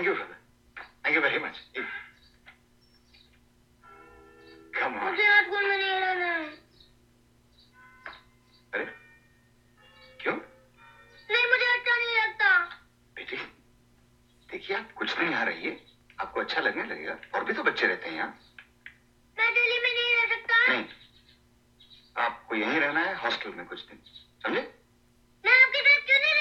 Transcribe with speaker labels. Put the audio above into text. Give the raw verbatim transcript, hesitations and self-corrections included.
Speaker 1: Thank you brother, thank you very much. Come on.
Speaker 2: मुझे आज school में नहीं रहना है।
Speaker 1: अरे क्यों?
Speaker 2: नहीं, मुझे अच्छा नहीं लगता।
Speaker 1: बेटी देखिए, आप कुछ नहीं यहाँ रहिए, आपको अच्छा लगने लगेगा। और भी तो बच्चे रहते हैं यहाँ।
Speaker 2: मैं दिल्ली में नहीं रह सकता।
Speaker 1: नहीं, आपको यहीं रहना है, हॉस्टल में कुछ दिन, समझे?